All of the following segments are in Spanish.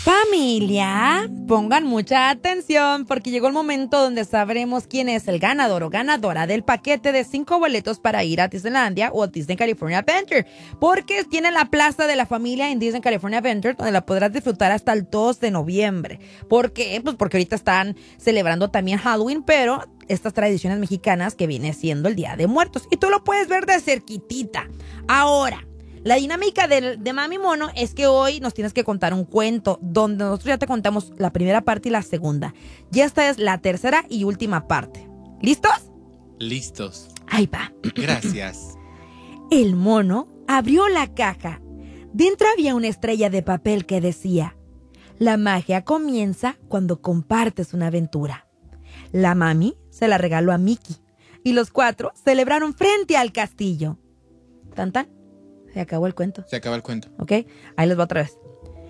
Familia, pongan mucha atención porque llegó el momento donde sabremos quién es el ganador o ganadora del paquete de 5 boletos para ir a Disneylandia o a Disney California Adventure. Porque tiene la plaza de la familia en Disney California Adventure donde la podrás disfrutar hasta el 2 de noviembre. ¿Por qué? Pues porque ahorita están celebrando también Halloween, pero estas tradiciones mexicanas que viene siendo el Día de Muertos. Y tú lo puedes ver de cerquitita. Ahora, la dinámica de Mami Mono es que hoy nos tienes que contar un cuento donde nosotros ya te contamos la primera parte y la segunda. Y esta es la tercera y última parte. ¿Listos? Listos. Ahí va. Gracias. El mono abrió la caja. Dentro había una estrella de papel que decía: la magia comienza cuando compartes una aventura. La mami se la regaló a Mickey y los 4 celebraron frente al castillo. ¿Tan tan? Se acabó el cuento. Se acaba el cuento. ¿Ok? Ahí les va otra vez.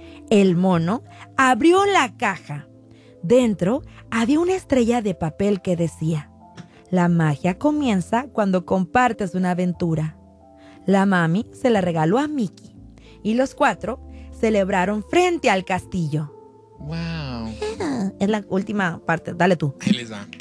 El mono abrió la caja. Dentro había una estrella de papel que decía: la magia comienza cuando compartes una aventura. La mami se la regaló a Mickey y los 4 celebraron frente al castillo. Wow. Es la última parte. Dale tú. Ahí les va.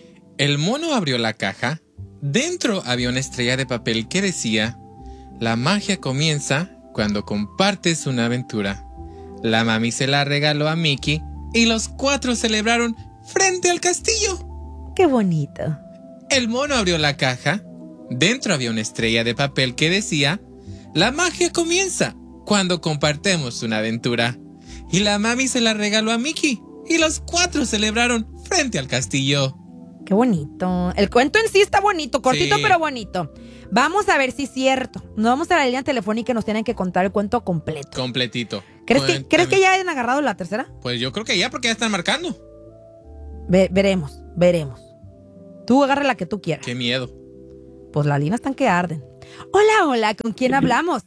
El mono abrió la caja. Dentro había una estrella de papel que decía: la magia comienza cuando compartes una aventura. La mami se la regaló a Mickey y los 4 celebraron frente al castillo. ¡Qué bonito! El mono abrió la caja. Dentro había una estrella de papel que decía: la magia comienza cuando compartimos una aventura. Y la mami se la regaló a Mickey y los 4 celebraron frente al castillo. ¡Qué bonito! El cuento en sí está bonito, cortito Sí. pero bonito. Vamos a ver si es cierto. Nos vamos a la línea telefónica y nos tienen que contar el cuento completo. Completito. ¿Crees que ya hayan agarrado la tercera? Pues yo creo que ya, porque ya están marcando. Veremos. Tú agarra la que tú quieras. Qué miedo. Pues las líneas están que arden. Hola, ¿con quién hablamos?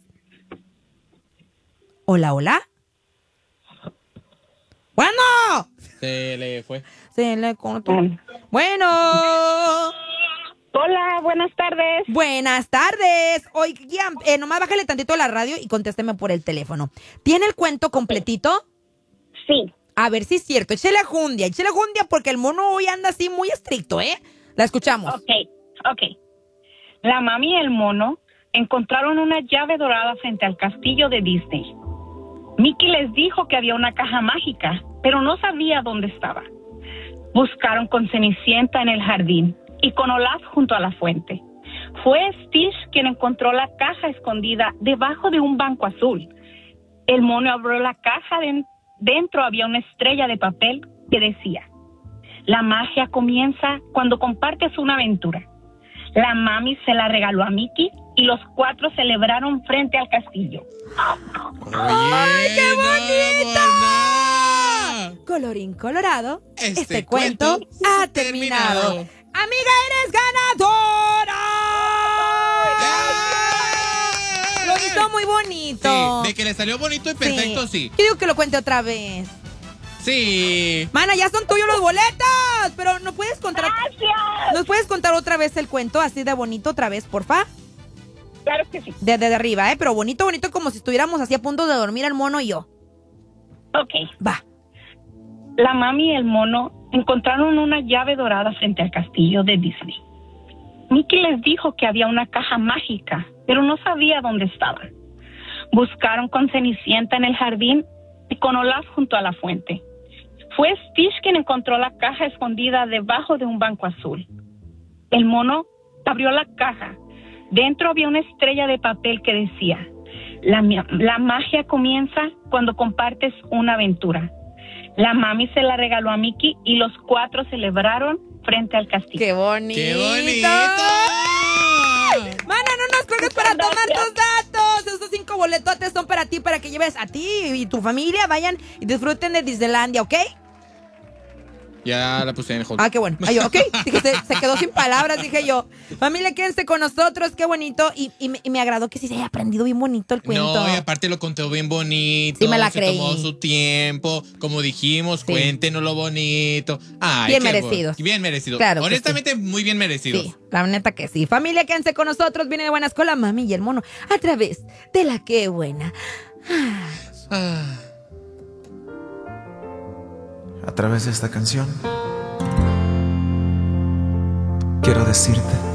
Hola. ¡Bueno! Se le fue. Se le cortó. Bueno. Hola, buenas tardes. Buenas tardes. Oigan, nomás bájale tantito la radio y contésteme por el teléfono. ¿Tiene el cuento completito? Sí. A ver si es cierto. Échale jundia porque el mono hoy anda así muy estricto, ¿eh? La escuchamos. Ok. La mami y el mono encontraron una llave dorada frente al castillo de Disney. Mickey les dijo que había una caja mágica, pero no sabía dónde estaba. Buscaron con Cenicienta en el jardín y con Olaf junto a la fuente. Fue Stitch quien encontró la caja escondida debajo de un banco azul. El mono abrió la caja. Dentro había una estrella de papel que decía: la magia comienza cuando compartes una aventura. La mami se la regaló a Mickey y los 4 celebraron frente al castillo. ¡Ay, qué bonito! No. Colorín colorado, Este cuento cuento ha terminado. Amiga, eres ganadora. Lo hizo muy bonito. Sí, de que le salió bonito y perfecto, sí. Yo digo que lo cuente otra vez. Sí. Mana, ya son tuyos los boletos. Pero ¿no puedes contar? ¡Gracias! ¿Nos puedes contar otra vez el cuento así de bonito otra vez, porfa? Claro que sí. Desde arriba, pero bonito, como si estuviéramos así a punto de dormir el mono y yo. Ok. Va. La mami y el mono encontraron una llave dorada frente al castillo de Disney. Mickey les dijo que había una caja mágica, pero no sabía dónde estaba. Buscaron con Cenicienta en el jardín y con Olaf junto a la fuente. Fue Stitch quien encontró la caja escondida debajo de un banco azul. El mono abrió la caja. Dentro había una estrella de papel que decía: la magia comienza cuando compartes una aventura. La mami se la regaló a Mickey y los 4 celebraron frente al castillo. ¡Qué bonito! ¡Qué bonito! Mana, no nos colgues para tomar tus datos. Esos 5 boletotes son para ti, para que lleves a ti y tu familia. Vayan y disfruten de Disneylandia, ¿ok? Ya la puse en hold. Ah, qué bueno. Ay, ok. Dije, se quedó sin palabras, dije yo. Familia, quédense con nosotros, qué bonito. Y me agradó que sí se haya aprendido bien bonito el cuento. No, y aparte lo contó bien bonito. Sí, me la se creí. tomó su tiempo. Como dijimos, Sí. cuéntenos lo bonito. Ay, Bien qué merecidos. Bien merecido. Claro que Honestamente, muy bien merecidos. Sí, la neta que sí. Familia, quédense con nosotros. Viene de buenas con la mami y el mono a través de la Qué Buena. Ah. A través de esta canción quiero decirte